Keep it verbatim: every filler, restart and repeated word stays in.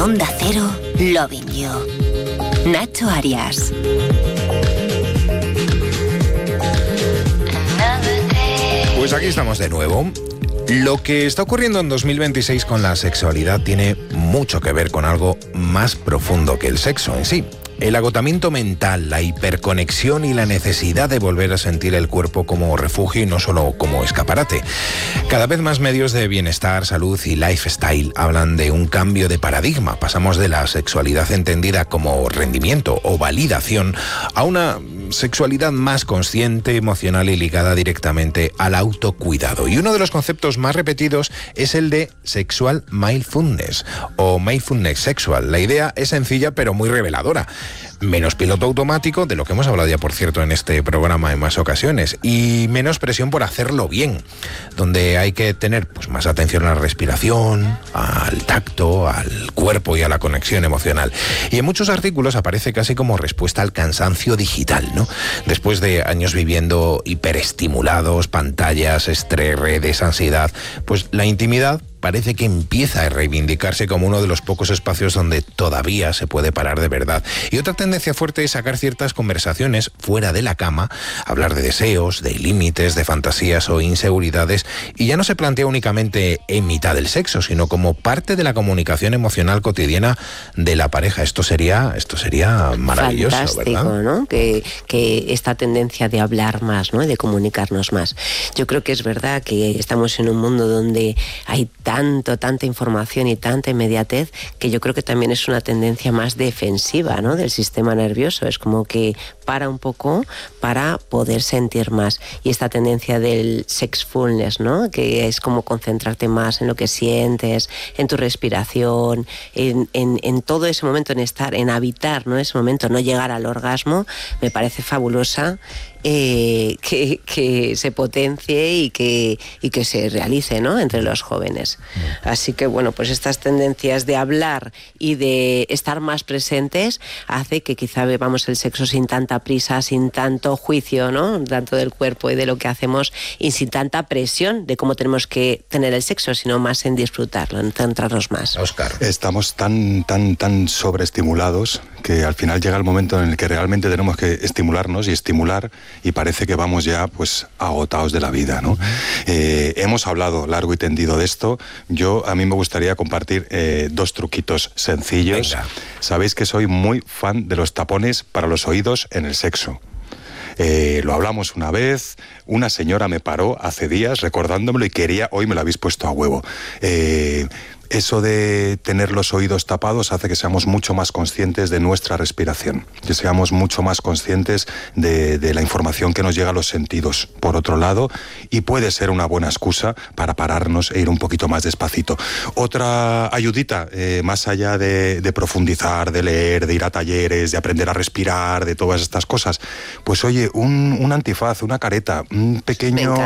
Onda Cero, Loving You. Nacho Arias. Pues aquí estamos de nuevo. Lo que está ocurriendo en dos mil veintiséis con la sexualidad tiene mucho que ver con algo más profundo que el sexo en sí. El agotamiento mental, la hiperconexión y la necesidad de volver a sentir el cuerpo como refugio y no solo como escaparate. Cada vez más medios de bienestar, salud y lifestyle hablan de un cambio de paradigma. Pasamos de la sexualidad entendida como rendimiento o validación a una sexualidad más consciente, emocional y ligada directamente al autocuidado. Y uno de los conceptos más repetidos es el de sexual mindfulness o mindfulness sexual. La idea es sencilla pero muy reveladora. Menos piloto automático, de lo que hemos hablado ya, por cierto, en este programa en más ocasiones, y menos presión por hacerlo bien, donde hay que tener pues más atención a la respiración, al tacto, al cuerpo y a la conexión emocional. Y en muchos artículos aparece casi como respuesta al cansancio digital, ¿no? Después de años viviendo hiperestimulados, pantallas, estrés, redes, ansiedad, pues la intimidad parece que empieza a reivindicarse como uno de los pocos espacios donde todavía se puede parar de verdad. Y otra tendencia fuerte es sacar ciertas conversaciones fuera de la cama, hablar de deseos, de límites, de fantasías o inseguridades, y ya no se plantea únicamente en mitad del sexo, sino como parte de la comunicación emocional cotidiana de la pareja. Esto sería, esto sería maravilloso, fantástico, ¿verdad? ¿no? Que, que esta tendencia de hablar más, ¿no? De comunicarnos más. Yo creo que es verdad que estamos en un mundo donde hay tanto, tanta información y tanta inmediatez, que yo creo que también es una tendencia más defensiva, ¿no? Del sistema nervioso. Es como que para un poco para poder sentir más. Y esta tendencia del sexfulness, ¿no? Que es como concentrarte más en lo que sientes, en tu respiración, en, en, en todo ese momento, en estar, en habitar, ¿no? Ese momento, no llegar al orgasmo, me parece fabulosa. Eh, que, que se potencie y que, y que se realice, ¿no? Entre los jóvenes. Así que bueno, pues estas tendencias de hablar y de estar más presentes hace que quizá vivamos el sexo sin tanta prisa, sin tanto juicio, ¿no? Tanto del cuerpo y de lo que hacemos, y sin tanta presión de cómo tenemos que tener el sexo, sino más en disfrutarlo, en centrarnos más. Óscar. Estamos tan, tan, tan sobreestimulados que al final llega el momento en el que realmente tenemos que estimularnos y estimular, y parece que vamos ya pues agotados de la vida, ¿no? Uh-huh. Eh, hemos hablado largo y tendido de esto. Yo, a mí me gustaría compartir eh, dos truquitos sencillos. Venga. Sabéis que soy muy fan de los tapones para los oídos en el sexo. Eh, lo hablamos una vez, una señora me paró hace días recordándomelo y quería, hoy me lo habéis puesto a huevo. Eh, Eso de tener los oídos tapados hace que seamos mucho más conscientes de nuestra respiración, que seamos mucho más conscientes de, de la información que nos llega a los sentidos, por otro lado, y puede ser una buena excusa para pararnos e ir un poquito más despacito. Otra ayudita, eh, más allá de, de profundizar, de leer, de ir a talleres, de aprender a respirar, de todas estas cosas, pues oye, un, un antifaz, una careta, un pequeño...